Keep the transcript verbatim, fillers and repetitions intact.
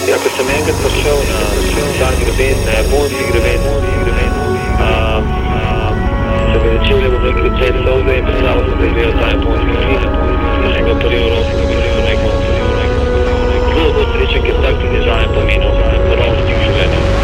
Ja, ko sem enkrat prišel na ta greben, ne, bonski greben,